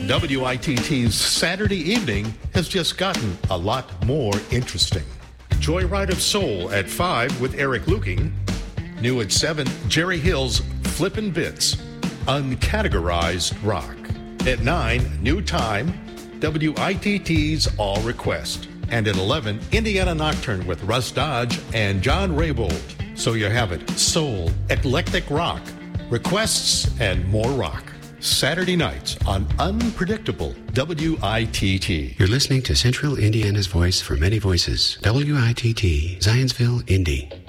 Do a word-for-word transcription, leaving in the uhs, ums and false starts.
W I T T's Saturday evening has just gotten a lot more interesting. Joyride of Soul at five with Eric Luking. New at seven, Jerry Hill's Flippin' Bits, Uncategorized Rock. At nine, New Time, W I T T's All Request. And at eleven, Indiana Nocturne with Russ Dodge and John Raybould. So you have it, soul, eclectic rock, requests, and more rock. Saturday nights on Unpredictable W I T T. You're listening to Central Indiana's voice for many voices. W I T T, Zionsville, Indy.